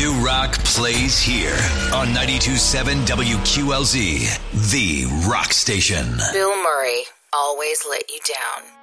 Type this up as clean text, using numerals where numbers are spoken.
New rock plays here on 92.7 WQLZ, the rock station. Bill Murray always let you down.